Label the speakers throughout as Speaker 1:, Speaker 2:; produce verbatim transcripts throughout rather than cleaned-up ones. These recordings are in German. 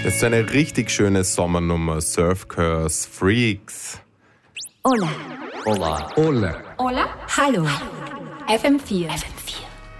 Speaker 1: Das ist so eine richtig schöne Sommernummer. Surf Curse Freaks.
Speaker 2: Hola.
Speaker 1: Hola. Hola.
Speaker 2: Hola. Hallo. F M vier. F M vier.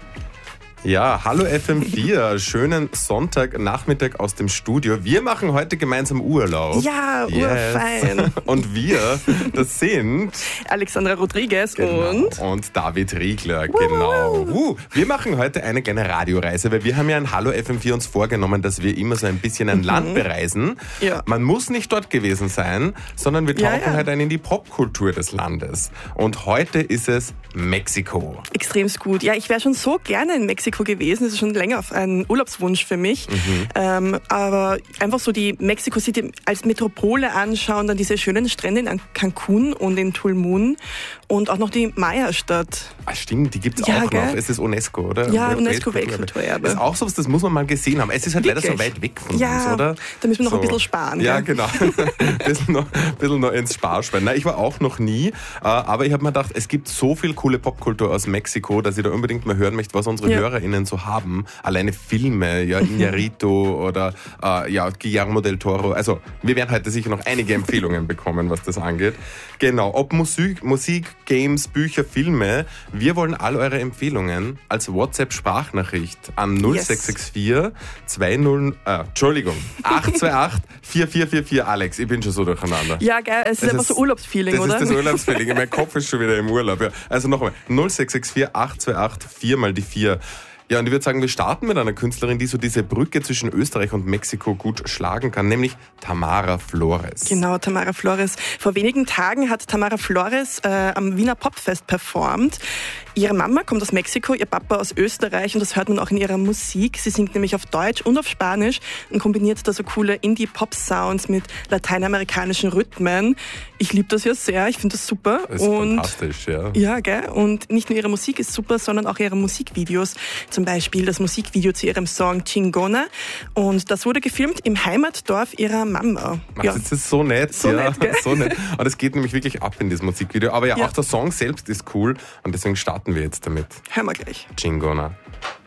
Speaker 1: Ja, hallo F M vier. Schönen Sonntagnachmittag aus dem Studio. Wir machen heute gemeinsam Urlaub.
Speaker 3: Ja,
Speaker 1: yes.
Speaker 3: urfein.
Speaker 1: Und wir, das sind
Speaker 3: Alexandra Rodriguez
Speaker 1: genau,
Speaker 3: und
Speaker 1: und David Riegler. Genau. Uh, wir machen heute eine kleine Radioreise, weil wir haben ja ein Hallo F M vier uns vorgenommen, dass wir immer so ein bisschen ein mhm. Land bereisen.
Speaker 3: Ja.
Speaker 1: Man muss nicht dort gewesen sein, sondern wir tauchen
Speaker 3: ja, ja.
Speaker 1: halt ein in die Popkultur des Landes. Und heute ist es Mexiko.
Speaker 3: Extremst gut. Ja, ich wäre schon so gerne in Mexiko gewesen. Das ist schon länger auf ein Urlaubswunsch für mich.
Speaker 1: Mhm.
Speaker 3: Ähm, aber einfach so die Mexico City als Metropole anschauen, dann diese schönen Strände in Cancun und in Tulum und auch noch die Maya-Stadt.
Speaker 1: Ah, stimmt, die gibt es
Speaker 3: ja,
Speaker 1: auch
Speaker 3: gell?
Speaker 1: noch. Es ist UNESCO, oder?
Speaker 3: Ja,
Speaker 1: oder
Speaker 3: UNESCO Weltkulturerbe.
Speaker 1: Das ist auch so was, das muss man mal gesehen haben. Es ist halt
Speaker 3: Wirklich?
Speaker 1: leider so weit weg von
Speaker 3: ja,
Speaker 1: uns, oder?
Speaker 3: Da müssen wir noch
Speaker 1: so.
Speaker 3: ein bisschen sparen.
Speaker 1: Ja,
Speaker 3: gell?
Speaker 1: genau. ein, bisschen noch, ein bisschen noch ins Sparschwein. Nein, ich war auch noch nie, aber ich habe mir gedacht, es gibt so viel coole Popkultur aus Mexiko, dass ich da unbedingt mal hören möchte, was unsere
Speaker 3: ja.
Speaker 1: HörerInnen so haben. Alleine Filme, ja, Iñárritu oder äh, ja, Guillermo del Toro. Also, wir werden heute sicher noch einige Empfehlungen bekommen, was das angeht. Genau, ob Musik, Musik, Games, Bücher, Filme. Wir wollen all eure Empfehlungen als WhatsApp-Sprachnachricht an null sechs sechs vier zwei null, äh, Entschuldigung, acht zwei acht vier vier vier vier. Alex, ich bin schon so durcheinander.
Speaker 3: Ja, geil, es ist
Speaker 1: das
Speaker 3: einfach
Speaker 1: ist,
Speaker 3: so Urlaubsfeeling,
Speaker 1: das
Speaker 3: oder?
Speaker 1: Das ist das Urlaubsfeeling. Mein Kopf ist schon wieder im Urlaub. Ja. Also nochmal, null sechs sechs vier acht zwei acht vier mal die vier. Ja, und ich würde sagen, wir starten mit einer Künstlerin, die so diese Brücke zwischen Österreich und Mexiko gut schlagen kann, nämlich Tamara Flores.
Speaker 3: Genau, Tamara Flores. Vor wenigen Tagen hat Tamara Flores äh, am Wiener Popfest performt. Ihre Mama kommt aus Mexiko, ihr Papa aus Österreich und das hört man auch in ihrer Musik. Sie singt nämlich auf Deutsch und auf Spanisch und kombiniert da so coole Indie-Pop-Sounds mit lateinamerikanischen Rhythmen. Ich liebe das ja sehr, ich finde das super.
Speaker 1: Das ist
Speaker 3: und
Speaker 1: fantastisch, ja.
Speaker 3: Ja, gell? Und nicht nur ihre Musik ist super, sondern auch ihre Musikvideos. Zum Beispiel das Musikvideo zu ihrem Song Chingona. Und das wurde gefilmt im Heimatdorf ihrer Mama.
Speaker 1: Ach,
Speaker 3: ja.
Speaker 1: das ist so nett.
Speaker 3: So
Speaker 1: ja.
Speaker 3: nett, gell?
Speaker 1: So nett. Und es geht nämlich wirklich ab in diesem Musikvideo. Aber ja,
Speaker 3: ja,
Speaker 1: auch der Song selbst ist cool und deswegen starten wir jetzt damit.
Speaker 3: Hören wir gleich.
Speaker 1: Chingona.